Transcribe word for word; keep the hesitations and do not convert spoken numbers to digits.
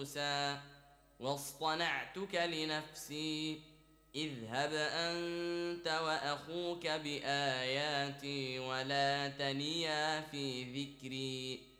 موسى واصطنعتك لنفسي اذهب أنت وأخوك بآياتي ولا تنيا في ذكري